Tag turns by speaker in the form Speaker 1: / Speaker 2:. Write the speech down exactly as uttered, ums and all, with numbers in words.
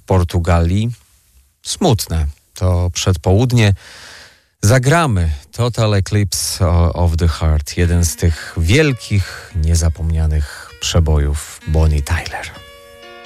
Speaker 1: Portugalii. Smutne. To przedpołudnie. Zagramy Total Eclipse of the Heart. Jeden z tych wielkich, niezapomnianych przebojów Bonnie Tyler.